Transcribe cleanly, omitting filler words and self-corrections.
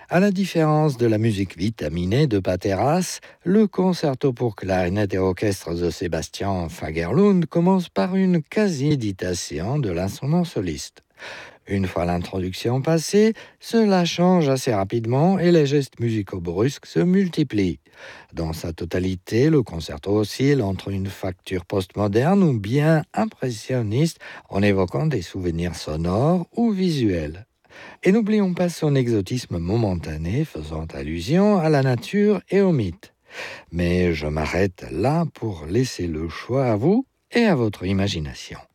À la différence de la musique vitaminée de Pateras, le concerto pour clarinette et orchestre de Sébastien Fagerlund commence par une quasi-méditation de l'instrument soliste. Une fois l'introduction passée, cela change assez rapidement et les gestes musicaux brusques se multiplient. Dans sa totalité, le concerto oscille entre une facture postmoderne ou bien impressionniste en évoquant des souvenirs sonores ou visuels. Et n'oublions pas son exotisme momentané faisant allusion à la nature et au mythe. Mais je m'arrête là pour laisser le choix à vous et à votre imagination.